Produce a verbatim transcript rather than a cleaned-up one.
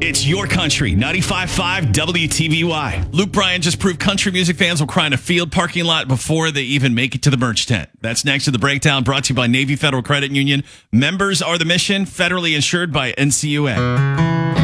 It's your country, ninety-five point five W T V Y. Luke Bryan just proved country music fans will cry in a field parking lot before they even make it to the merch tent. That's next to the breakdown, brought to you by Navy Federal Credit Union. Members are the mission, federally insured by N C U A.